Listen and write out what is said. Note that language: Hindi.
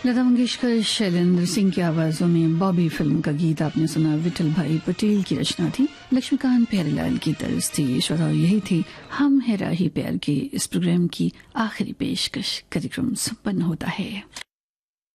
लता मंगेशकर, शैलेंद्र सिंह की आवाजों में बॉबी फिल्म का गीत आपने सुना। विठल भाई पटेल की रचना थी, लक्ष्मीकांत प्यारेलाल की तर्ज थी। श्रोताओं, यही थी हम है राही प्यार के इस प्रोग्राम की आखिरी पेशकश। कार्यक्रम संपन्न होता है।